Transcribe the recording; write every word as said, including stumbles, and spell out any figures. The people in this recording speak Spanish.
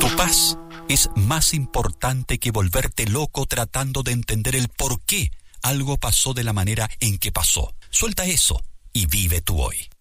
Tu paz es más importante que volverte loco tratando de entender el por qué algo pasó de la manera en que pasó. Suelta eso y vive tu hoy.